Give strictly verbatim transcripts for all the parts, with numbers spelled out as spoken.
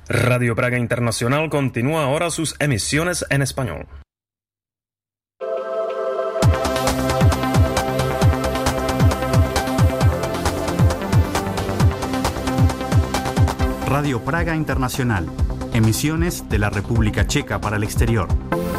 Radio Praga Internacional continúa ahora sus emisiones en español. Radio Praga Internacional, emisiones de la República Checa para el exterior.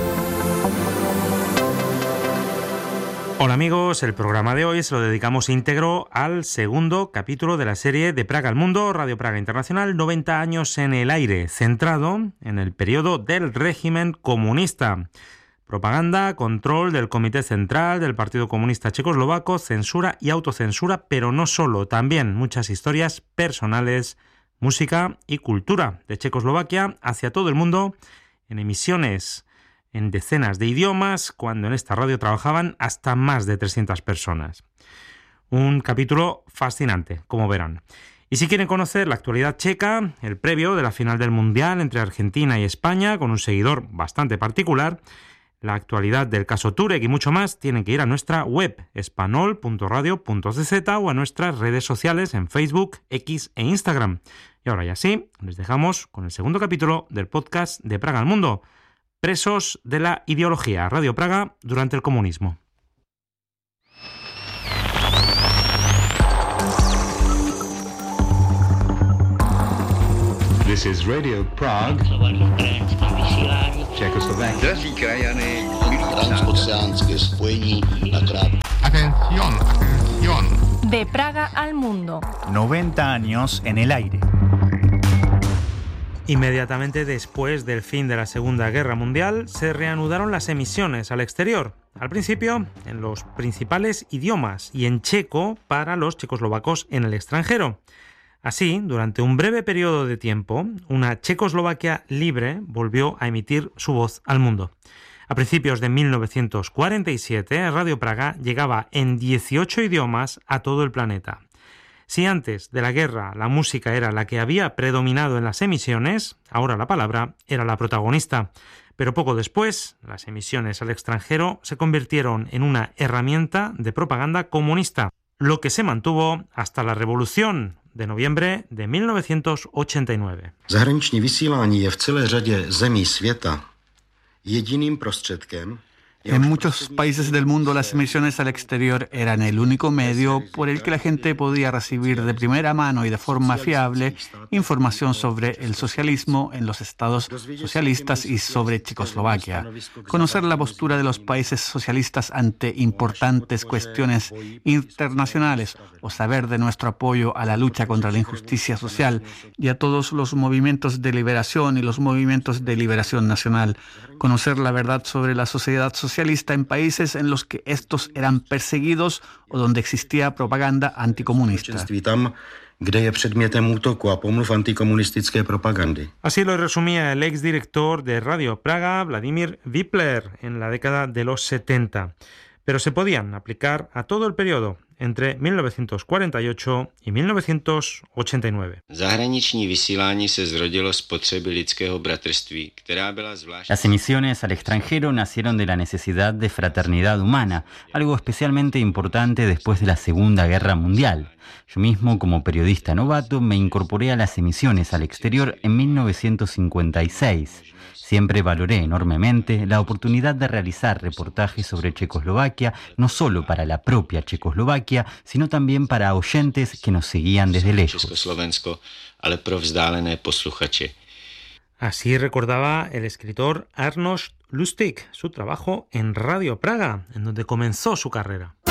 Hola amigos, el programa de hoy se lo dedicamos íntegro al segundo capítulo de la serie De Praga al Mundo, Radio Praga Internacional, noventa años en el aire, centrado en el periodo del régimen comunista. Propaganda, control del Comité Central del Partido Comunista Checoslovaco, censura y autocensura, pero no solo, también muchas historias personales, música y cultura de Checoslovaquia hacia todo el mundo, en emisiones en decenas de idiomas, cuando en esta radio trabajaban hasta más de trescientas personas. Un capítulo fascinante, como verán. Y si quieren conocer la actualidad checa, el previo de la final del Mundial entre Argentina y España, con un seguidor bastante particular, la actualidad del caso Turek y mucho más, tienen que ir a nuestra web espanol punto radio punto c z o a nuestras redes sociales en Facebook, X e Instagram. Y ahora ya sí, les dejamos con el segundo capítulo del podcast de Praga al Mundo. Presos de la ideología. Radio Praga durante el comunismo. This is Radio Prague. Czechoslovakia. Drazí krajany, transoceánské spojení na krát. Atención, atención. De Praga al Mundo. noventa años en el aire. Inmediatamente después del fin de la Segunda Guerra Mundial, se reanudaron las emisiones al exterior. Al principio, en los principales idiomas y en checo para los checoslovacos en el extranjero. Así, durante un breve periodo de tiempo, una Checoslovaquia libre volvió a emitir su voz al mundo. A principios de mil novecientos cuarenta y siete, Radio Praga llegaba en dieciocho idiomas a todo el planeta. Si antes de la guerra la música era la que había predominado en las emisiones, ahora la palabra era la protagonista. Pero poco después, las emisiones al extranjero se convirtieron en una herramienta de propaganda comunista, lo que se mantuvo hasta la Revolución de noviembre de mil novecientos ochenta y nueve. Zahraniční vysílání je v celé řadě zemí světa jediným prostředkem. En muchos países del mundo las emisiones al exterior eran el único medio por el que la gente podía recibir de primera mano y de forma fiable información sobre el socialismo en los estados socialistas y sobre Checoslovaquia. Conocer la postura de los países socialistas ante importantes cuestiones internacionales o saber de nuestro apoyo a la lucha contra la injusticia social y a todos los movimientos de liberación y los movimientos de liberación nacional. Conocer la verdad sobre la sociedad socialista en países en los que estos eran perseguidos o donde existía propaganda anticomunista. Kde je předmětem útoku a pomluv antikomunistické propagandy. Así lo resumía el exdirector de Radio Praga, Vladimir Wipler, en la década de los setenta. Pero se podían aplicar a todo el periodo entre mil novecientos cuarenta y ocho y mil novecientos ochenta y nueve. Zahraniční vysílání se zrodilo z potřeby lidského bratrství, která byla zvlášť... Las emisiones al extranjero nacieron de la necesidad de fraternidad humana, algo especialmente importante después de la Segunda Guerra Mundial. Yo mismo, como periodista novato, me incorporé a las emisiones al exterior en mil novecientos cincuenta y seis. Siempre valoré enormemente la oportunidad de realizar reportajes sobre Checoslovaquia, no solo para la propia Checoslovaquia, sino también para oyentes que nos seguían desde lejos. Así recordaba el escritor Arnošt Lustig su trabajo en Radio Praga, en donde comenzó su carrera.